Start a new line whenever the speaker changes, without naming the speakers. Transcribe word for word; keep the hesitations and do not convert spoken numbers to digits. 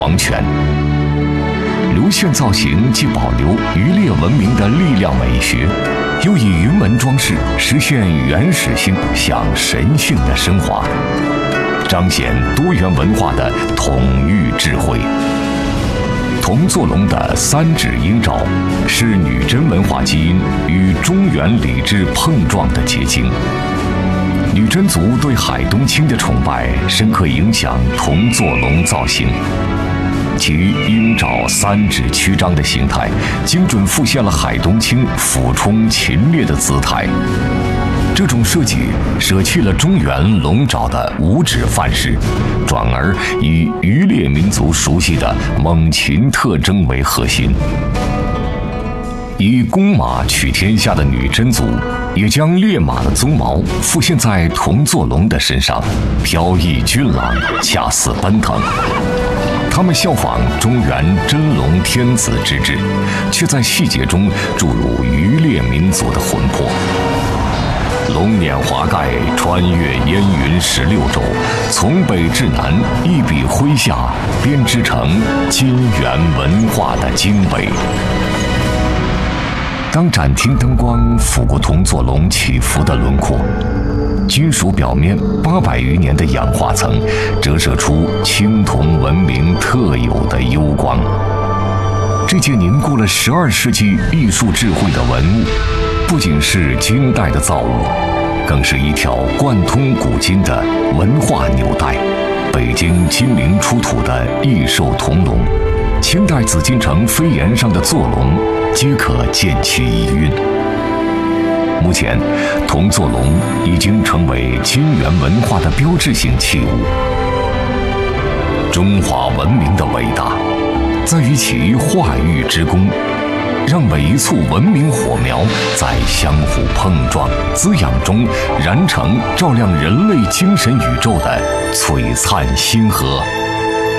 王权。流线造型既保留渔猎文明的力量美学，又以云纹装饰实现原始性向神性的升华，彰显多元文化的统御智慧。铜座龙的三指鹰爪是女真文化基因与中原礼制碰撞的结晶。女真族对海东青的崇拜深刻影响铜座龙造型，其鹰爪三指曲张的形态，精准复现了海东青俯冲禽猎的姿态。这种设计舍弃了中原龙爪的五指范式，转而以渔猎民族熟悉的猛禽特征为核心。以公马取天下的女真族，也将烈马的鬃毛复现在铜座龙的身上，飘逸俊朗，恰似奔腾。他们效仿中原真龙天子之制，却在细节中注入渔猎民族的魂魄。龙辇华盖，穿越烟云十六州，从北至南，一笔挥下，编织成金元文化的经纬。当展厅灯光拂过铜座龙起伏的轮廓，金属表面八百余年的氧化层折射出青铜文明特有的幽光。这件凝固了十二世纪艺术智慧的文物，不仅是金代的造物，更是一条贯通古今的文化纽带。北京金陵出土的异兽铜龙，清代紫禁城飞檐上的座龙，皆可见其遗韵。目前，铜座龙已经成为金元文化的标志性器物。中华文明的伟大，在于其化育之功，让每一簇文明火苗在相互碰撞、滋养中燃成照亮人类精神宇宙的璀璨星河。